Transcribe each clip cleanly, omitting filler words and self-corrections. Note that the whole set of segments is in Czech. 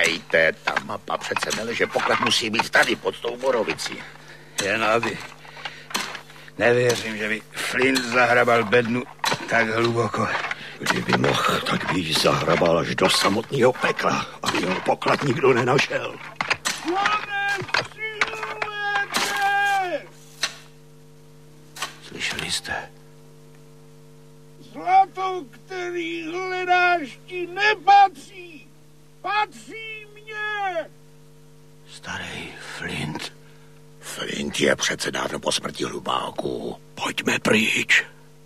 Počkejte, ta mapa přece neleže, poklad musí být tady pod tou borovicí. Jen aby. Nevěřím, že by Flint zahrabal bednu tak hluboko. Kdyby mohl, tak by ji zahrabal až do samotného pekla, aby jeho poklad nikdo nenašel. Slyšeli jste? Zlato, který hledáš, ti nepatří. Patří mně. Starý Flint. Flint je přece dávno po smrti hlubáku. Pojďme pryč.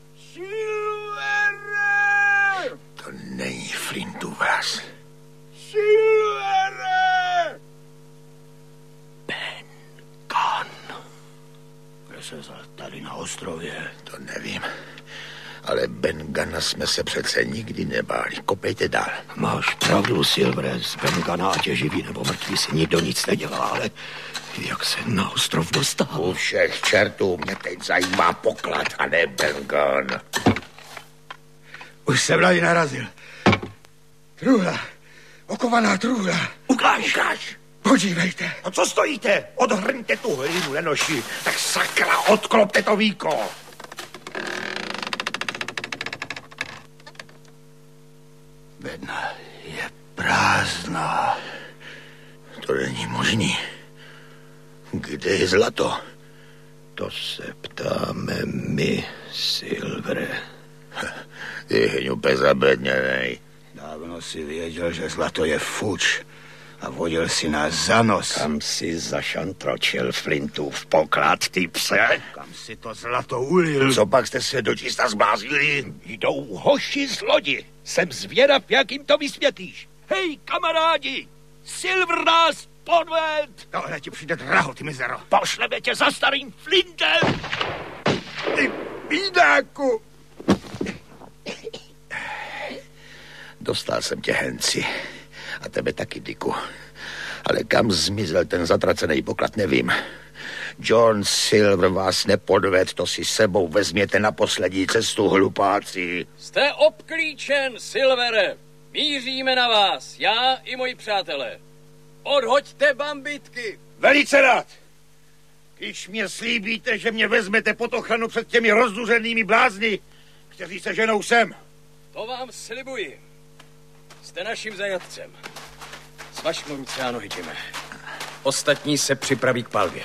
Silvere! To není Flintův hlas. Silvere! Ben Gunn. Kde se vzal tady na ostrově? To nevím. Ale Ben Gunna jsme se přece nikdy nebáli. Kopejte dál. Máš pravdu, Silvere. Z Ben Gunna, ať je živý nebo mrtvý, si nikdo nic nedělá, ale jak se na ostrov dostal? U všech čertů mě teď zajímá poklad a ne Ben Gunn. Už jsem tady narazil. Truhla. Okovaná truhla. Ukáž. Podívejte. No co stojíte? Odhrňte tu hlinu, lenoši. Tak sakra, odklopte to víko. Bedna je prázdná. To není možný. Kde je zlato? To se ptáme my, Silvere. Ty hňupe zabedněnej. Dávno si věděl, že zlato je fuč a vodil si nás za nos. Kam si zašantročil Flintův poklad, ty pse? Kam si to zlato ulil? Co pak jste se dočista zbláznili? Jdou hoši z lodi. Jsem zvědav, jak jim to vysvětlíš. Hej, kamarádi, Silver nás podved. Tohle ti přijde draho, ty mizero. Pošleme tě za starým Flintem. Ty bídáku. Dostal jsem tě, Henci. A tebe taky, Dicku. Ale kam zmizel ten zatracený poklad, nevím. John Silver vás nepodved, to si sebou vezměte na poslední cestu, hlupáci. Jste obklíčen, Silvere. Míříme na vás, já i moji přátelé. Odhoďte bambitky. Velice rád. Když mě slíbíte, že mě vezmete pod ochranu před těmi rozduřenými blázny, kteří se ženou sem. To vám slibuji. Jste naším zajatcem. Svažme ruce a nohy, Jime. Ostatní se připraví k palbě.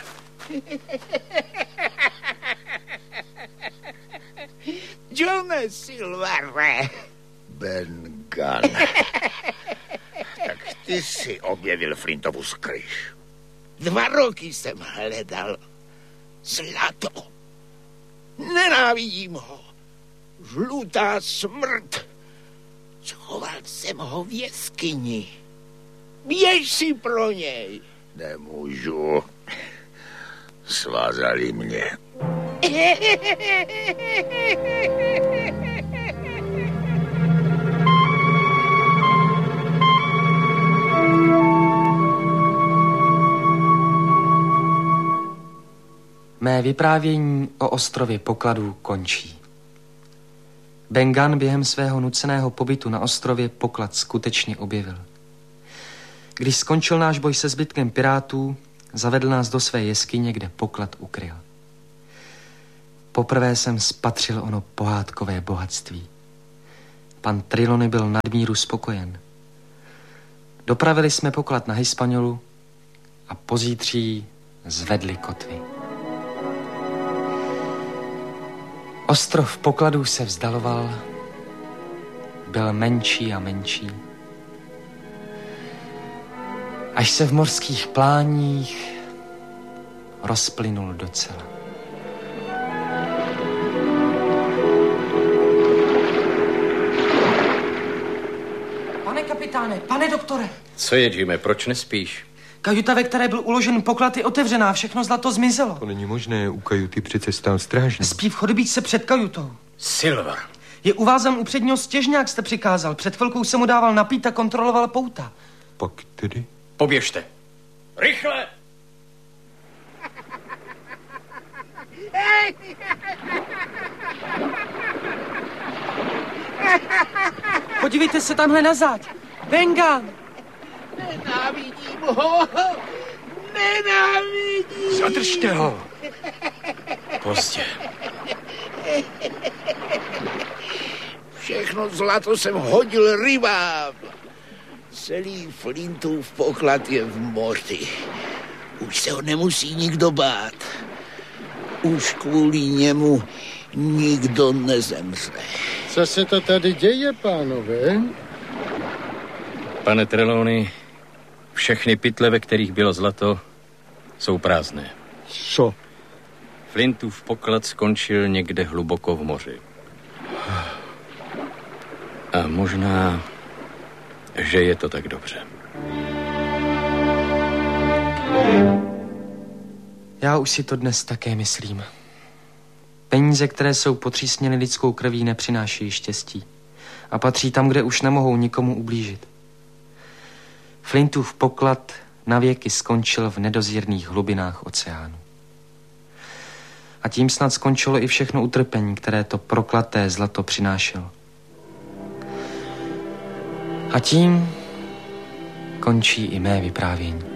Johne Silvere. Ben Gunn. Tak ty si objevil Flintovu skryš. 2 roky jsem hledal zlato. Nenávidím ho. Žlutá smrt. Schoval jsem ho v jeskyni. Běž si pro něj. Nemůžu. Svázali mě. Mé vyprávění o ostrově pokladů končí. Ben Gunn během svého nuceného pobytu na ostrově poklad skutečně objevil. Když skončil náš boj se zbytkem pirátů, zavedl nás do své jeskyně, kde poklad ukryl. Poprvé jsem spatřil ono pohádkové bohatství. Pan Trelawney byl nadmíru spokojen. Dopravili jsme poklad na Hispanolu a pozítří zvedli kotvy. Ostrov pokladů se vzdaloval, byl menší a menší, až se v mořských pláních rozplynul docela. Pane kapitáne, pane doktore. Co je, Jime, proč nespíš? Kajuta, ve které byl uložen poklad, je otevřená, všechno zlato zmizelo. To není možné, u kajuty přece stál strážník. Spí v chodebíčce před kajutou. Silver. Je uvázan u předního stěžně, jak jste přikázal. Před chvilkou se mu dával napít a kontroloval pouta. Pak tedy? Poběžte. Rychle! Podívejte se tamhle na záď. Ben Gunn. Nenávidím ho! Nenávidím! Zadržte ho! Pozdě. Všechno zlato jsem hodil rybám. Celý Flintův poklad je v moři. Už se ho nemusí nikdo bát. Už kvůli němu nikdo nezemře. Co se to tady děje, pánové? Pane Trelawney, všechny pytle, ve kterých bylo zlato, jsou prázdné. Co? Flintův poklad skončil někde hluboko v moři. A možná, že je to tak dobře. Já už si to dnes také myslím. Peníze, které jsou potřísněny lidskou krví, nepřinášejí štěstí a patří tam, kde už nemohou nikomu ublížit. Flintův poklad navěky skončil v nedozírných hlubinách oceánu. A tím snad skončilo i všechno utrpení, které to proklaté zlato přinášelo. A tím končí i mé vyprávění.